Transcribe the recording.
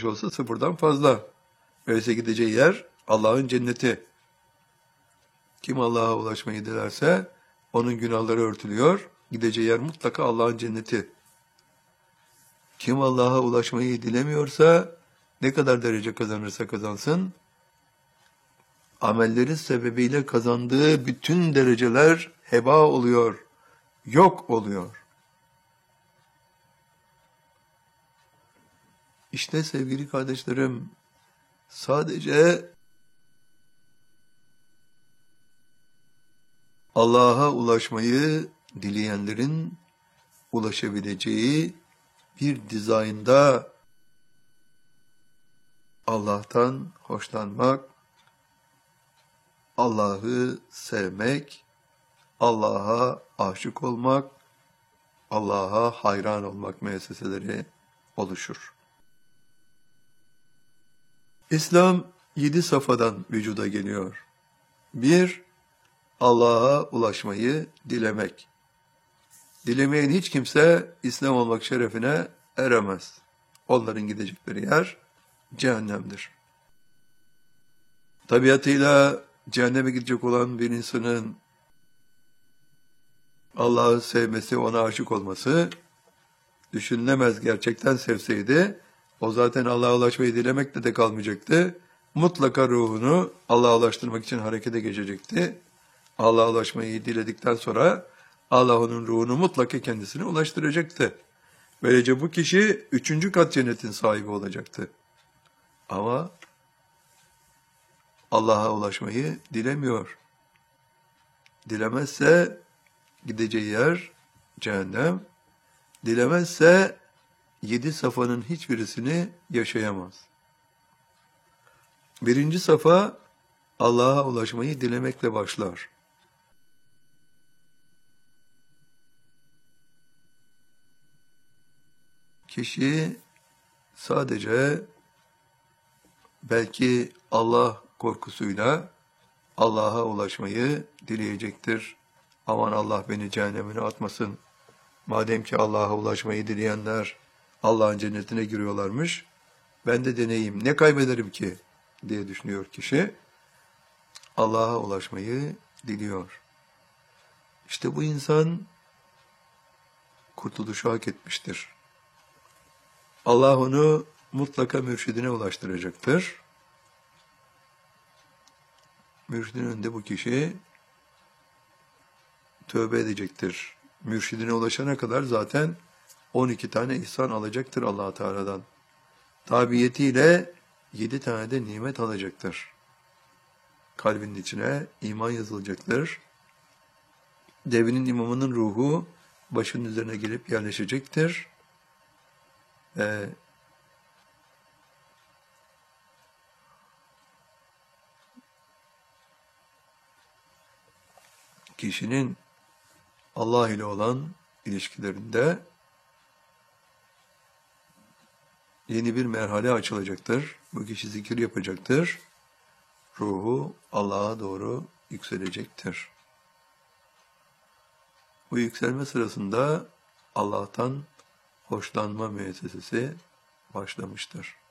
olmuş olsa sıfırdan fazla. Öyleyse gideceği yer Allah'ın cenneti. Kim Allah'a ulaşmayı dilerse onun günahları örtülüyor. Gideceği yer mutlaka Allah'ın cenneti. Kim Allah'a ulaşmayı dilemiyorsa ne kadar derece kazanırsa kazansın, amelleri sebebiyle kazandığı bütün dereceler heba oluyor, yok oluyor. İşte sevgili kardeşlerim, sadece Allah'a ulaşmayı dileyenlerin ulaşabileceği bir dizaynda Allah'tan hoşlanmak, Allah'ı sevmek, Allah'a aşık olmak, Allah'a hayran olmak müesseseleri oluşur. İslam 7 safhadan vücuda geliyor. 1. Allah'a ulaşmayı dilemek. Dilemeyen hiç kimse İslam olmak şerefine eremez. Onların gidecekleri yer cehennemdir. Tabiatıyla cehenneme gidecek olan bir insanın Allah'ı sevmesi, ona aşık olması düşünülemez. Gerçekten sevseydi, o zaten Allah'a ulaşmayı dilemekle de kalmayacaktı. Mutlaka ruhunu Allah'a ulaştırmak için harekete geçecekti. Allah'a ulaşmayı diledikten sonra Allah onun ruhunu mutlaka kendisine ulaştıracaktı. Böylece bu kişi 3. kat cennetin sahibi olacaktı. Ama Allah'a ulaşmayı dilemiyor. Dilemezse gideceği yer cehennem. Dilemezse 7 safhanın hiçbirisini yaşayamaz. 1. safa Allah'a ulaşmayı dilemekle başlar. Kişi sadece belki Allah korkusuyla Allah'a ulaşmayı dileyecektir. Aman Allah beni cehennemine atmasın. Madem ki Allah'a ulaşmayı dileyenler Allah'ın cennetine giriyorlarmış, ben de deneyeyim, ne kaybederim ki diye düşünüyor kişi. Allah'a ulaşmayı diliyor. İşte bu insan kurtuluşu hak etmiştir. Allah onu mutlaka mürşidine ulaştıracaktır. Mürşidin önünde bu kişi tövbe edecektir. Mürşidine ulaşana kadar zaten 12 tane ihsan alacaktır Allah Teala'dan. Tabiyetiyle 7 tane de nimet alacaktır. Kalbinin içine iman yazılacaktır. Devinin imamının ruhu başının üzerine gelip yerleşecektir. Kişinin Allah ile olan ilişkilerinde yeni bir merhale açılacaktır. Bu kişi zikir yapacaktır. Ruhu Allah'a doğru yükselecektir. Bu yükselme sırasında Allah'tan hoşlanma müessesesi başlamıştır.